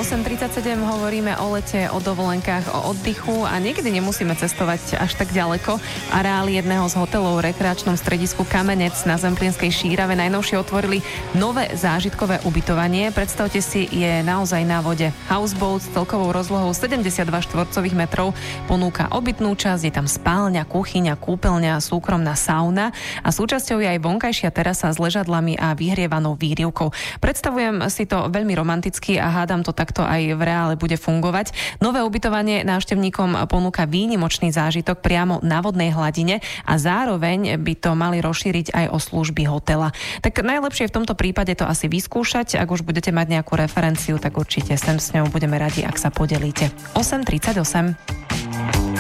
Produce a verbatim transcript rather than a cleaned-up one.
osem tridsaťsedem hovoríme o lete, o dovolenkách, o oddychu a niekedy nemusíme cestovať až tak ďaleko. Areály jedného z hotelov v rekreačnom stredisku Kamenec na Zemplínskej Šírave najnovšie otvorili nové zážitkové ubytovanie. Predstavte si, je naozaj na vode. Houseboat s celkovou rozlohou sedemdesiatdva štvorcových metrov ponúka obytnú časť, je tam spálňa, kuchyňa, kúpeľňa, súkromná sauna a súčasťou je aj vonkajšia terasa s ležadlami a vyhrievanou výrivkou. Predstavujem si to veľmi romanticky a hádam to takto aj v reále bude fungovať. Nové ubytovanie návštevníkom ponúka výnimočný zážitok priamo na vodnej hladine a zároveň by to mali rozšíriť aj o služby hotela. Tak najlepšie v tomto prípade to asi vyskúšať. Ak už budete mať nejakú referenciu, tak určite sem s ňou budeme radi, ak sa podelíte. osem tridsaťosem